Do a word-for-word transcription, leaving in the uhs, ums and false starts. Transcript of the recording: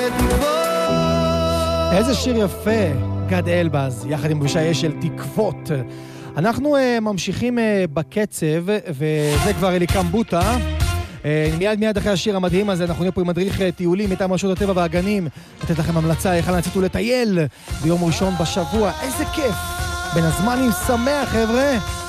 איזה שיר יפה, גד אלבז, יחד עם בשעה של תקוות. אנחנו uh, ממשיכים uh, בקצב, וזה כבר אליקם בוטה. Uh, מיד מיד אחרי השיר המדהים הזה, אנחנו נהיה פה עם מדריך uh, טיולים מטעם רשות הטבע והגנים, לתת לכם המלצה, איך להציץ ולטייל ביום ראשון בשבוע. איזה כיף! בין הזמנים שמח, חבר'ה!